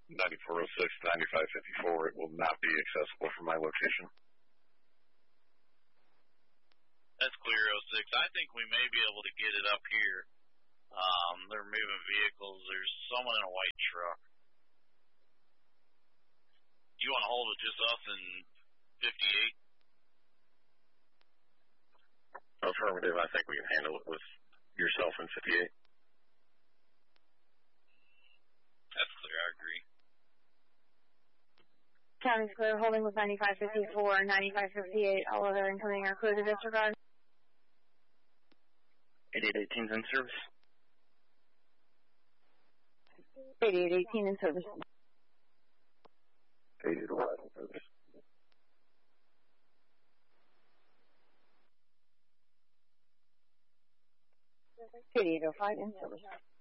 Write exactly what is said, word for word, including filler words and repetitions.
ninety-four oh six, ninety-five fifty-four. It will not be accessible from my location. That's clear, oh six. I think we may be able to get it up here. Um, they're moving vehicles. There's someone in a white truck. You want to hold it just us in fifty-eight? Affirmative. I think we can handle it with yourself in fifty-eight. That's clear. I agree. County's clear, holding with ninety-five fifty-four, ninety-five fifty-eight. All other incoming are clear to disregard. eighty-eight eighteen's in service. eighty-eight eighteen in service. eighty-eight oh five in service. eighty-eight oh five in service.